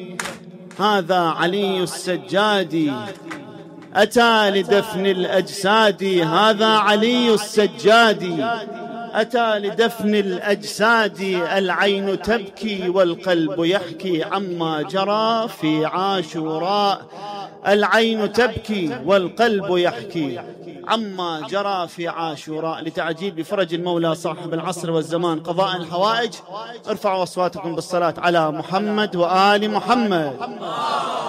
هذا علي السجادي أتى لدفن الأجساد. هذا علي السجادي أتى لدفن الأجساد. العين تبكي والقلب يحكي عما جرى في عاشوراء. العين تبكي والقلب يحكي عما جرى في عاشوراء. لتعجيل بفرج المولى صاحب العصر والزمان قضاء الحوائج ارفعوا أصواتكم بالصلاة على محمد وآل محمد.